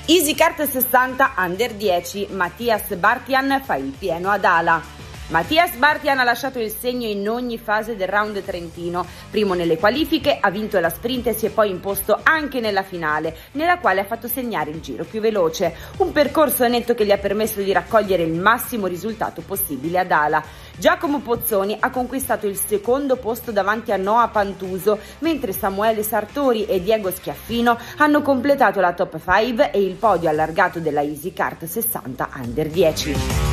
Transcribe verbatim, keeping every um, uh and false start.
EasyKart sessanta Under dieci, Mathias Bartian fa il pieno ad ala. Mathias Bartian ha lasciato il segno in ogni fase del round trentino, primo nelle qualifiche, ha vinto la sprint e si è poi imposto anche nella finale, nella quale ha fatto segnare il giro più veloce, un percorso netto che gli ha permesso di raccogliere il massimo risultato possibile ad ala. Giacomo Pozzoni ha conquistato il secondo posto davanti a Noah Pantuso, mentre Samuele Sartori e Diego Schiaffino hanno completato la top cinque e il podio allargato della EasyKart sessanta Under dieci.